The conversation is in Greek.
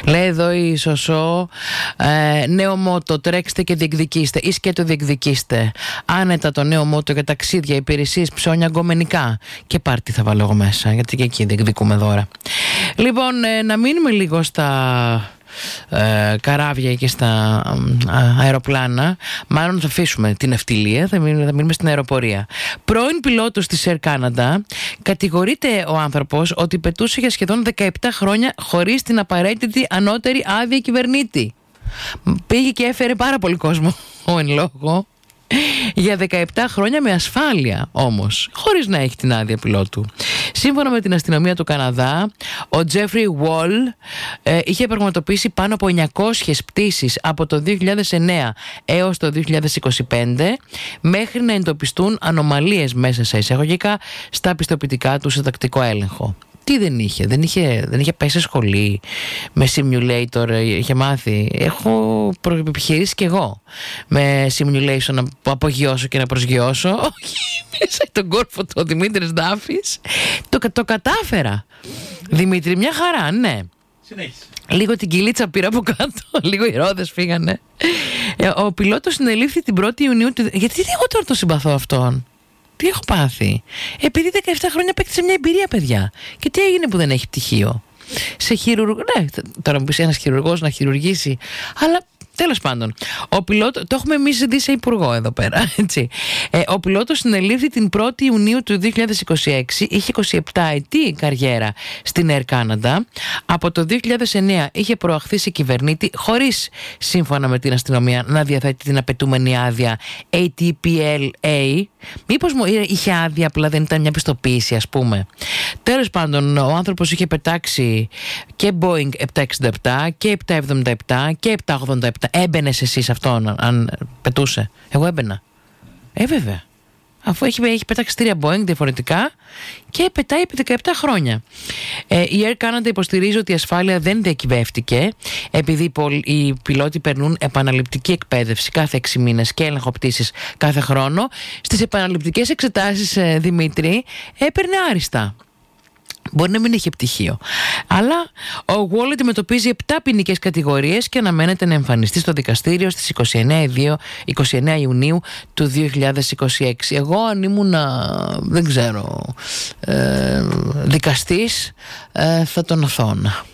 Λέει εδώ η Σωσό, νέο μότο, τρέξτε και διεκδικήστε ή σκέτο διεκδικήστε. Άνετα το νέο μότο για ταξίδια, υπηρεσίες, ψώνια, γκομενικά. Και πάρτι θα βάλω εγώ μέσα, γιατί και εκεί διεκδικούμε δώρα. Λοιπόν, να μείνουμε λίγο στα καράβια και στα αεροπλάνα. Μάλλον θα αφήσουμε την ναυτιλία, θα μείνουμε στην αεροπορία. Πρώην πιλότος της Air Canada κατηγορείται ο άνθρωπος ότι πετούσε για σχεδόν 17 χρόνια χωρίς την απαραίτητη ανώτερη άδεια κυβερνήτη. Πήγε και έφερε πάρα πολύ κόσμο ο εν λόγω για 17 χρόνια με ασφάλεια όμως, χωρίς να έχει την άδεια πιλότου. Σύμφωνα με την αστυνομία του Καναδά, ο Τζέφρι Wall είχε πραγματοποιήσει πάνω από 900 πτήσεις από το 2009 έως το 2025 μέχρι να εντοπιστούν ανομαλίες μέσα σε εισαγωγικά στα πιστοποιητικά του σε τακτικό έλεγχο. Τι δεν είχε πέσει σε σχολή με simulator, είχε μάθει. Έχω επιχειρήσει κι εγώ με simulation να απογειώσω και να προσγειώσω. Όχι, μέσα τον κόρφο του ο Δημήτρης Ντάφης. Το κατάφερα. Δημήτρη, μια χαρά, ναι. Συνέχισε. Λίγο την κυλίτσα πήρα από κάτω, λίγο οι ρόδες φύγανε. Ο πιλότος συνελήφθη την 1η Ιουνίου. Γιατί εγώ τώρα τον συμπαθώ αυτόν? Τι έχω πάθει? Επειδή 17 χρόνια απέκτησε μια εμπειρία, παιδιά. Και τι έγινε που δεν έχει πτυχίο? Σε χειρουργό. Ναι, τώρα μου πει ένας χειρουργός να χειρουργήσει. Αλλά τέλος πάντων, ο πιλότος, το έχουμε εμείς δει σε υπουργό εδώ πέρα, έτσι. Ο πιλότος συνελήφθη την 1η Ιουνίου του 2026, είχε 27 ετή καριέρα στην Air Canada. Από το 2009 είχε προαχθεί σε κυβερνήτη χωρίς, σύμφωνα με την αστυνομία, να διαθέτει την απαιτούμενη άδεια ATPLA. Μήπως είχε άδεια, απλά δεν ήταν μια πιστοποίηση, ας πούμε. Τέλος πάντων, ο άνθρωπος είχε πετάξει και Boeing 767 και 777 και 787. Έμπαινες εσύ σε αυτόν αν πετούσε? Εγώ έμπαινα. Βέβαια. Αφού έχει πετάξει 3 Boeing διαφορετικά και πετάει επί 17 χρόνια. Η Air Canada υποστηρίζει ότι η ασφάλεια δεν διακυβεύτηκε επειδή οι πιλότοι περνούν επαναληπτική εκπαίδευση κάθε 6 μήνες και έλεγχο πτήσης κάθε χρόνο. Στις επαναληπτικές εξετάσεις, Δημήτρη, έπαιρνε άριστα. Μπορεί να μην είχε πτυχίο. Αλλά ο Wall αντιμετωπίζει 7 ποινικές κατηγορίες και αναμένεται να εμφανιστεί στο δικαστήριο στις 29 Ιουνίου του 2026. Εγώ αν ήμουν, δεν ξέρω, δικαστής, θα τον οθώνα.